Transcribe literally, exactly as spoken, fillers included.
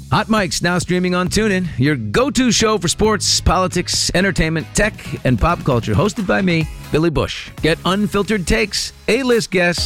Hot Mike's now streaming on TuneIn, your go-to show for sports, politics, entertainment, tech, and pop culture. Hosted by me, Billy Bush. Get unfiltered takes, A-list guests,